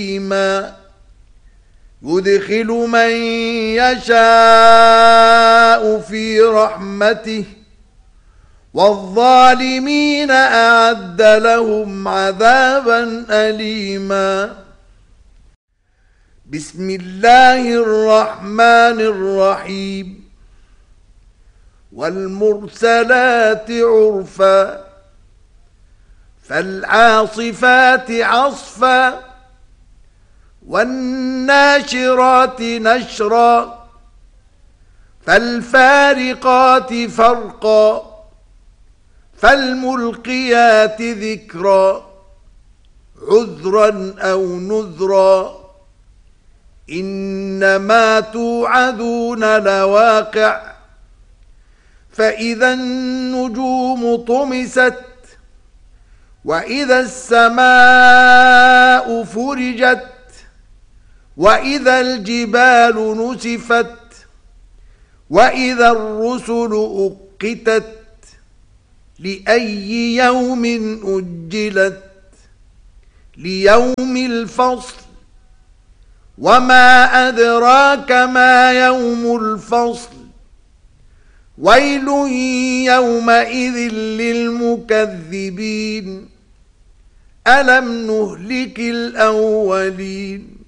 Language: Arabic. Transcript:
يدخل من يشاء في رحمته والظالمين أعد لهم عذابا أليما. بسم الله الرحمن الرحيم. والمرسلات عرفا فالعاصفات عصفا والناشرات نشرا فالفارقات فرقا فالملقيات ذكرا عذرا أو نذرا إنما توعدون لواقع فإذا النجوم طمست وإذا السماء فرجت وإذا الجبال نسفت وإذا الرسل أقتت لأي يوم أجلت ليوم الفصل وما أدراك ما يوم الفصل ويل يومئذ للمكذبين ألم نهلك الأولين